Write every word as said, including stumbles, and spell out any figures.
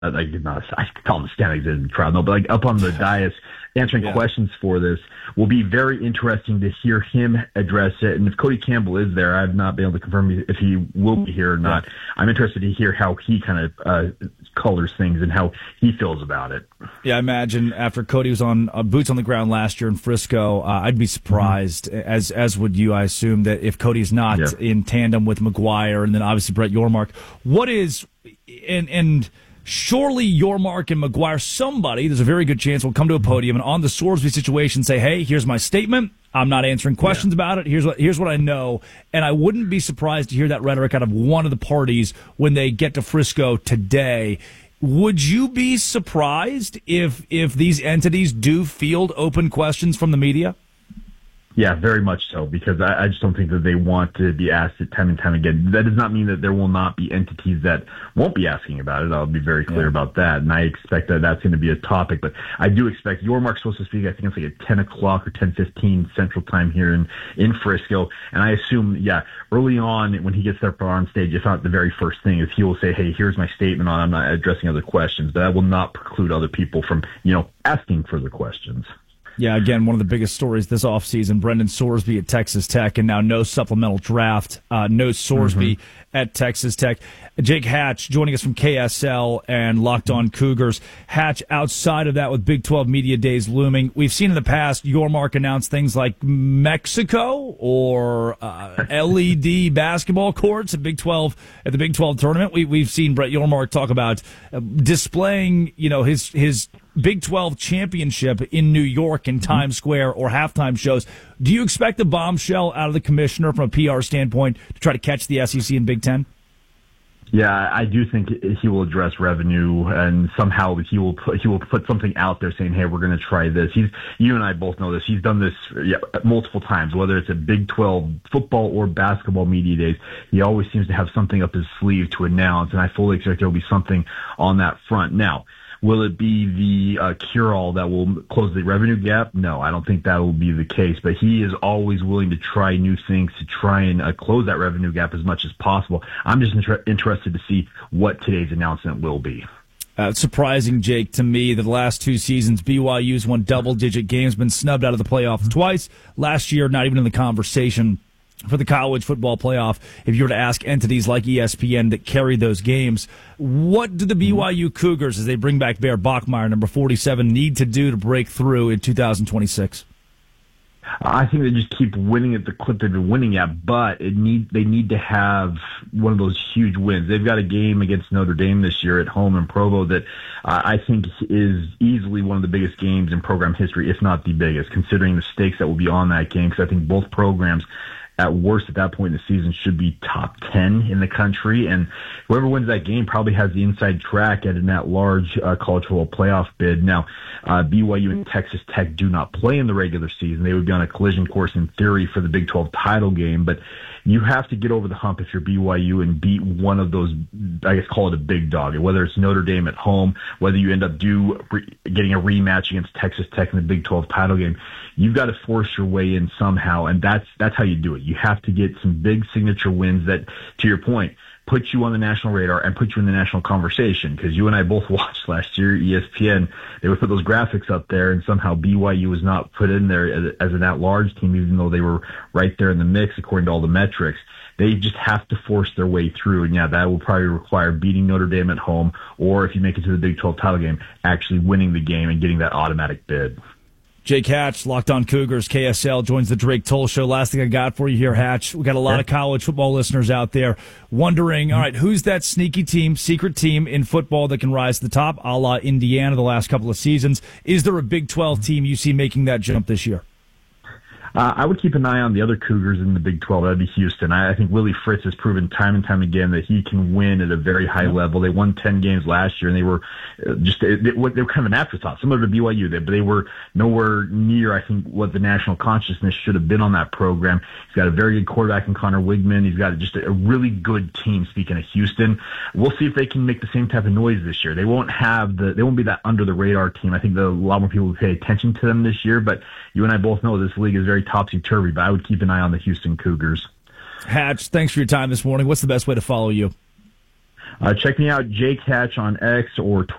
like not, I call him a standing in the crowd, no, but like up on the dais answering yeah. questions for this will be very interesting to hear him address it. And if Cody Campbell is there, I've not been able to confirm if he will be here or not. Yeah. I'm interested to hear how he kind of uh, colors things and how he feels about it. Yeah, I imagine after Cody was on uh, boots on the ground last year in Frisco, uh, I'd be surprised, mm-hmm. as as would you, I assume, that if Cody's not yeah. in tandem with McGuire and then obviously Brett Yormark, what is and and. Surely Yormark and McGuire, somebody, there's a very good chance will come to a podium and on the Sorsby situation say, hey, here's my statement. I'm not answering questions yeah. about it. Here's what here's what I know. And I wouldn't be surprised to hear that rhetoric out of one of the parties when they get to Frisco today. Would you be surprised if if these entities do field open questions from the media? Yeah, very much so, because I, I just don't think that they want to be asked it time and time again. That does not mean that there will not be entities that won't be asking about it. I'll be very clear yeah. about that, and I expect that that's going to be a topic. But I do expect Yormark's supposed to speak, I think it's like at ten o'clock or ten fifteen Central Time here in, in Frisco, and I assume, yeah, early on when he gets there on stage, if not the very first thing, is he will say, hey, here's my statement on I'm not addressing other questions, but that will not preclude other people from, you know, asking further questions. Yeah, again, one of the biggest stories this offseason, Brendan Sorsby at Texas Tech, and now no supplemental draft, uh, no Sorsby mm-hmm. at Texas Tech. Jake Hatch joining us from K S L and Locked On Cougars. Hatch, outside of that with Big twelve Media Days looming, we've seen in the past Yormark announce things like Mexico or uh, L E D basketball courts at Big twelve at the Big twelve tournament. We, we've seen Brett Yormark talk about uh, displaying, you know, his his Big twelve championship in New York in Times Square or halftime shows. Do you expect a bombshell out of the commissioner from a P R standpoint to try to catch the S E C and Big Ten? Yeah, I do think he will address revenue, and somehow he will put, he will put something out there saying, "Hey, we're going to try this." He's you and I both know this. He's done this yeah, multiple times, whether it's at Big twelve football or basketball media days. He always seems to have something up his sleeve to announce, and I fully expect there will be something on that front. Now, will it be the uh, cure-all that will close the revenue gap? No, I don't think that will be the case. But he is always willing to try new things to try and uh, close that revenue gap as much as possible. I'm just inter- interested to see what today's announcement will be. Uh, it's surprising, Jake, to me that the last two seasons B Y U's won double-digit games, been snubbed out of the playoffs twice. Last year, not even in the conversation for the college football playoff, if you were to ask entities like E S P N that carry those games, what do the B Y U Cougars, as they bring back Bear Bachmeier, number forty-seven, need to do to break through in two thousand twenty-six? I think they just keep winning at the clip they've been winning at, but it need they need to have one of those huge wins. They've got a game against Notre Dame this year at home in Provo that uh, I think is easily one of the biggest games in program history, if not the biggest, considering the stakes that will be on that game, because I think both programs at worst at that point in the season should be top ten in the country, and whoever wins that game probably has the inside track at an at-large uh, college football playoff bid. Now, uh, B Y U and Texas Tech do not play in the regular season. They would be on a collision course in theory for the Big twelve title game, but you have to get over the hump if you're B Y U and beat one of those, I guess, call it a big dog, whether it's Notre Dame at home, whether you end up do getting a rematch against Texas Tech in the Big twelve title game. You've got to force your way in somehow, and that's that's how you do it. You have to get some big signature wins that, to your point, put you on the national radar and put you in the national conversation, because you and I both watched last year, E S P N, they would put those graphics up there, and somehow B Y U was not put in there as, as an at-large team, even though they were right there in the mix according to all the metrics. They just have to force their way through, and yeah, that will probably require beating Notre Dame at home, or if you make it to the Big twelve title game, actually winning the game and getting that automatic bid. Jake Hatch, Locked On Cougars, K S L, joins the Drake Toll Show. Last thing I got for you here, Hatch. We got a lot of college football listeners out there wondering, all right, who's that sneaky team, secret team in football that can rise to the top, a la Indiana the last couple of seasons? Is there a Big twelve team you see making that jump this year? Uh, I would keep an eye on the other Cougars in the Big twelve. That'd be Houston. I, I think Willie Fritz has proven time and time again that he can win at a very high yeah. level. They won ten games last year, and they were uh, just they, they were kind of an afterthought, similar to B Y U. They, but they were nowhere near, I think, what the national consciousness should have been on that program. He's got a very good quarterback in Connor Wigman. He's got just a, a really good team. Speaking of Houston, we'll see if they can make the same type of noise this year. They won't have the they won't be that under the radar team. I think the, a lot more people will pay attention to them this year. But you and I both know this league is very topsy-turvy, but I would keep an eye on the Houston Cougars. Hatch, thanks for your time this morning. What's the best way to follow you? Uh, check me out, Jake Hatch on X or Twitter.